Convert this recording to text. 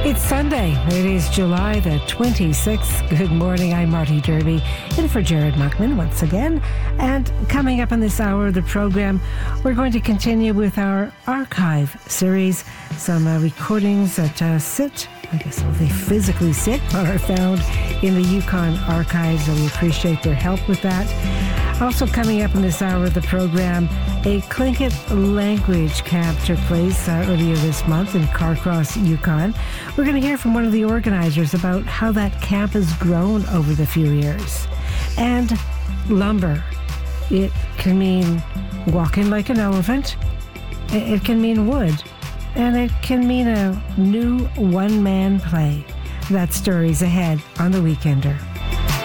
It's Sunday. It is July the 26th. Good morning. I'm Marty Derby, in for Jared Muckman once again. And coming up in this hour of the program, we're going to continue with our archive series. Some recordings that they physically sit, but are found in the Yukon archives, and we appreciate their help with that. Also coming up in this hour of the program, a Tlingit language camp took place earlier this month in Carcross, Yukon. We're going to hear from one of the organizers about how that camp has grown over the few years. And lumber. It can mean walking like an elephant. It can mean wood. And it can mean a new one-man play. That story's ahead on The Weekender.